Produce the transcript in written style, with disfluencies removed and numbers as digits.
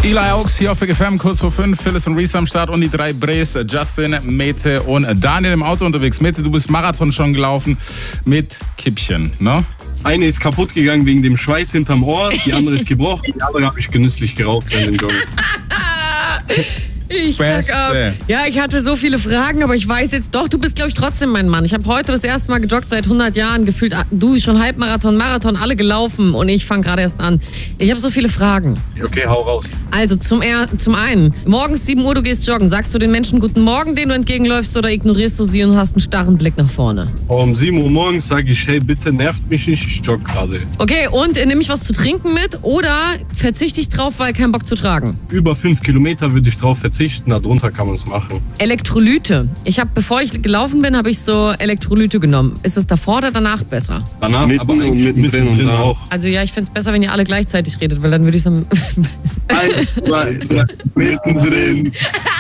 Eli Oaks hier auf Big FM, kurz vor 5, Phyllis und Reese am Start und die 3 Bres, Justin, Mete und Daniel im Auto unterwegs. Mete, du bist Marathon schon gelaufen mit Kippchen, ne? Eine ist kaputt gegangen wegen dem Schweiß hinterm Ohr, die andere ist gebrochen, die andere habe ich genüsslich geraucht an den Joggen. Ich pack ab. Ja, ich hatte so viele Fragen, aber ich weiß jetzt doch, du bist, glaube ich, trotzdem mein Mann. Ich habe heute das erste Mal gejoggt seit 100 Jahren, gefühlt, du schon Halbmarathon, Marathon, alle gelaufen und ich fange gerade erst an. Ich habe so viele Fragen. Okay, hau raus. Also zum einen, morgens 7 Uhr, du gehst joggen. Sagst du den Menschen guten Morgen, denen du entgegenläufst, oder ignorierst du sie und hast einen starren Blick nach vorne? Um 7 Uhr morgens sage ich, hey, bitte nervt mich nicht, ich jogge gerade. Okay, und nehme ich was zu trinken mit oder verzichte ich drauf, weil kein Bock zu tragen? Über 5 Kilometer würde ich drauf verzichten, darunter kann man es machen. Elektrolyte. Bevor ich gelaufen bin, habe ich so Elektrolyte genommen. Ist es davor oder danach besser? Danach, mitten aber eigentlich mittendrin auch. Also ja, ich finde es besser, wenn ihr alle gleichzeitig redet, weil dann würde ich so... 1, 2, 3, mittendrin.